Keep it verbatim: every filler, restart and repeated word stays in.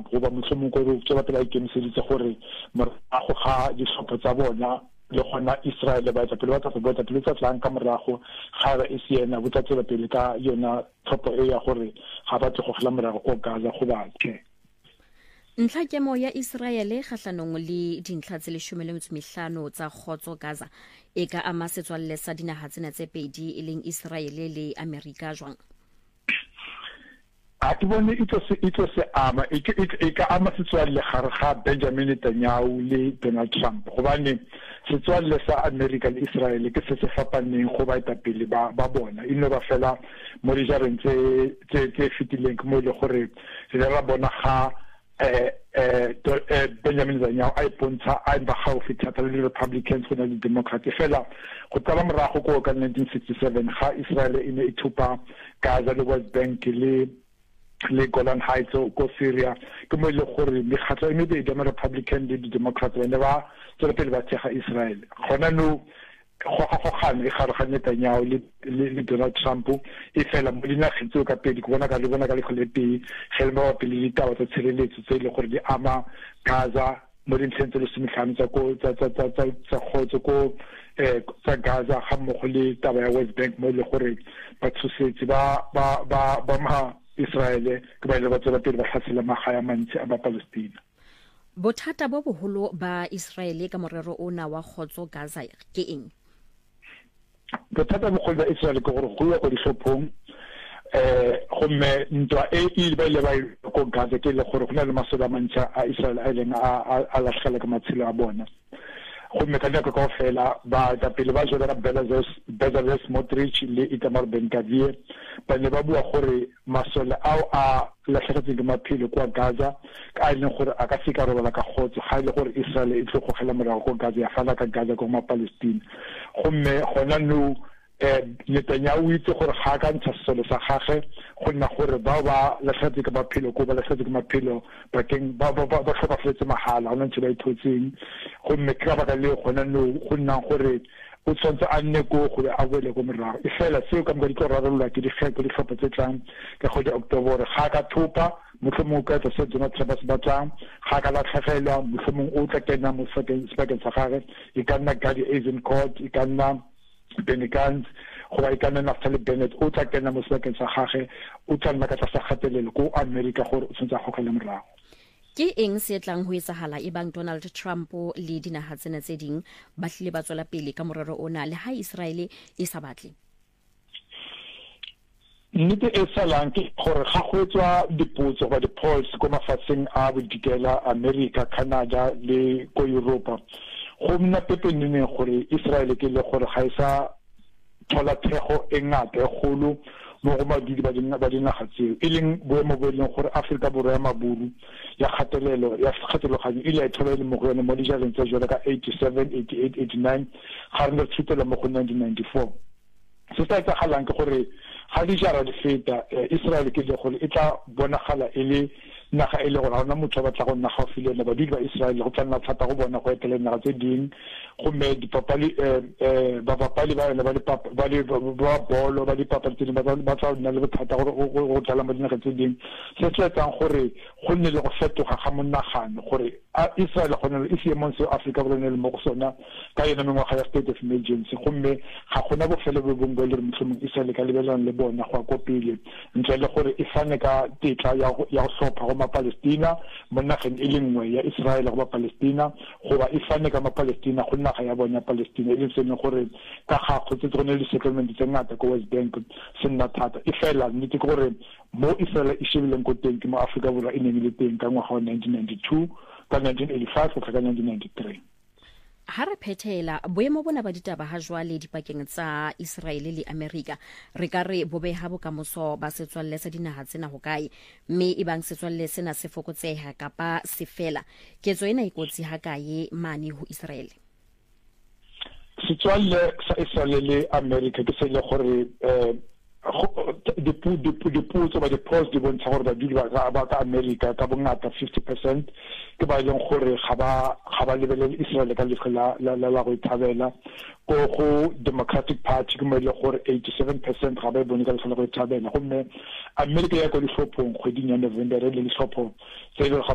Trump go ba motlhomong go re tswa pele a ikemiseditse gore morago ga ditlhopho tsa bona le gona Israel ba tla pele ba tla botsa pele tsa tlang ka morago ga ba isiena bo tla tsela pele ka yona tlhopho e ya gore ga ba tle go gela morago go Gaza go batho. Ntlhakemo ya Israele kgahlanong le dintlha tse leshome le metso mehlano tsa kgotso Gaza e ka ama setswalle sa dinaha tsena tse pedi e leng Israele le Amerika jwang? A ke bone itse se itse se ama e ka ama setswalle gare ga Benjamin Netanyahu le Donald Trump gobane setswalle sa Amerika le Israele ke se se fapaneng go ba etapele ba ba bona e no ba fela mo dijareng tse tse fitileng mo le gore se ra bona ga eh eh Benjamin Netanyahu a ipontsha a ba gaufi thata le Republicans le le Democrats fela go tsala morago go ka nineteen sixty-seven ga Israel e ne e thupa Gaza le West Bank le le Golan Heights go Syria ke mo le gore le khatla eme di Republican le di Democrats ba ne ba tsela pele ba tshega Israel gona no go go gane e gare ga Netanyahu le le Donald Trump e fela mo dina khitso ka pedi go bona ka le bona ka le kholepi gelma wa pele le tawa tsa tshireletso tse ile gore di ama Gaza mo dintlheng le semihlano tsa ko tsa tsa tsa tsa khotso ko eh tsa Gaza ga mo go le taba ya West Bank mo le gore ba tshosetsi ba ba ba ba ma Israel ke ba ile ba tsela pele ba hlasela magaya mantsi a ba Palestina. Bothata bo boholo ba Israele ka morero ona wa khotso Gaza ke eng? Bothata bo kholo ba Israel ke gore go ya go dihlophong eh gomme ntwa e ile ba ile ba go Gaza ke le gore go na le masoda mantša a Israel a ileng a a latlhela ka matshelo a bona gomme ka nako ka fela ba ka pele ba jela Bezalel Bezalel Smotrich le Itamar Ben-Gvir ba ne ba bua gore masole ao a latlhegetseng ke maphelo kwa Gaza ka ile gore a ka fika robala ka khotso ga ile gore Israel e tlo go gela morago go Gaza ya fala ka Gaza go ma Palestine gomme gona no eh Netanyahu itse gore ga ka ntsha selo sa gagwe go nna gore ba ba latlhetse ke maphelo ko ba latlhetse ke maphelo ba keng ba ba ba tlhokafetse mahala go ntse ba ithotseng gomme ka ba ka le gona no go nna gore o tshwantse a nne go go a bole go morago e fela seo ka mo di tlo rarolwa ke di kgeko di tlhopho tse tlang ka go di October ga ka thupa motlhomong ka tsa tsona tsaba se batlang ga ka latlhegelwa motlhomong o tla kena mo sekeng sekeng sa gagwe e ka nna Gadi Eisenkot e ka nna Benny Gantz go ba ikana Naftali Bennett o tla kena mo sekeng sa gagwe o tla nna ka tsa gatelelo go America gore o tsentsa go kgela morago. Ke eng se tlang ho etsahala e bang Donald Trump le dinaha tsena tse ding ba hlile ba tswela pele ka morero ona le ha Israel e sa batle? Nnete e salang ke gore ga go etswa dipotso ba di-polls ko mafatsheng a bodikela America, Canada le ko Europa go mna pepenene gore Israel ke le gore ga isa thola thego e ngata e golo mo go madidi ba dina ba dinaga tseo e leng boemo bo leng gore Afrika Borwa ya maburu ya kgatelelo ya kgateloganyo ile a thola le mo go yone mo dijaleng tsa jole ka eighty-seven, eighty-eight, eighty-nine ga re thutela mo go nineteen ninety-four se sa tsa galang ke gore ga di jara di feta Israel ke le gore e tla bonagala e le naga e le gore ga ona motho ba tla go nna ga file le badiri ba Israel go tla nna thata go bona go etela naga tse ding go me di papali eh ba papali ba le ba le ba le ba bolo ba di papali tse ba ba tla nna le bothata go go tla mo dinaga tse ding se se tsang gore go nne le go fetoga ga monagano gore Israel go nne le isiemo se Afrika Borwa le mo go sona ka yena mengwaga ya state of emergency go me ga gona bofelo bo bongwe le motlhomong Israel ka lebelang le bona go akopile ntle le gore e fane ka tetla ya ya go hlopha go ma Palestina mo nageng e lengwe ya Israel go ba Palestina go ba e fane ka ma Palestina go naga ya bona Palestina e leng gore ka ga go tse tsone le settlement tse ngata ko West Bank se nna thata e fela nnete ke gore mo Israel e shebileng ko teng ke mo Afrika Borwa e neng le teng ka ngwaga wa nineteen ninety-two ka nineteen eighty-five go ka nineteen ninety-three. Ha re phethela boemo bona ba ditaba ha jwale dipakeng tsa Israel le America re ka re bo beha bokamoso ba setswalle sa dinaha tsena ho kae mme e bang setswalle sena se fokotseha kapa se fela ketso ena e kotsi ha kae mane ho Israel? Setswalle sa Israel le America ke se le gore eh dipu dipu diputso ba di-polls di bontsha gore badudi ba ka America ka bongata fifty percent ke ba leng gore ga ba ga ba lebelele Israel ka lefa la la go ithabela go go Democratic Party ke mo le gore eighty-seven percent ga ba bone ka lefa la go ithabela gomme America ya go dihlopong kgweding ya November le dihlopho tse